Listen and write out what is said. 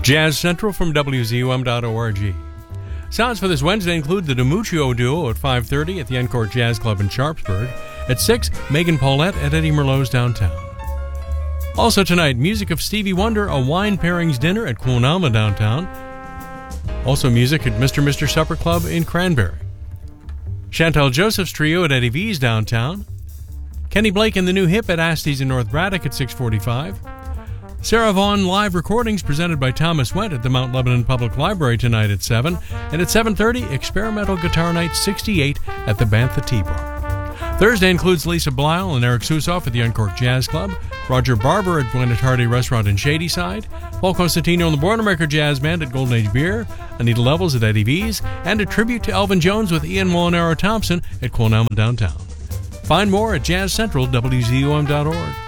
Jazz Central from WZUM.org. Sounds for this Wednesday include the DiMuccio Duo at 5:30 at the Encore Jazz Club in Sharpsburg. At 6, Megan Paulette at Eddie Merlot's downtown. Also tonight, music of Stevie Wonder, a wine pairings dinner at Queen Alma downtown. Also music at Mr. Supper Club in Cranberry. Chantal Joseph's Trio at Eddie V's downtown. Kenny Blake and the New Hip at Asty's in North Braddock at 6:45. Sarah Vaughan live recordings presented by Thomas Went at the Mount Lebanon Public Library tonight at 7. And at 7:30, Experimental Guitar Night 68 at the Bantha T-Bar. Thursday includes Lisa Blyle and Eric Susoff at the Uncorked Jazz Club, Roger Barber at Gwyneth Hardy Restaurant in Shadyside, Paul Costantino and the Boilermaker Jazz Band at Golden Age Beer, Anita Levels at Eddie V's, and a tribute to Elvin Jones with Ian Molinaro Thompson at Queen Alma downtown. Find more at jazzcentralwzum.org.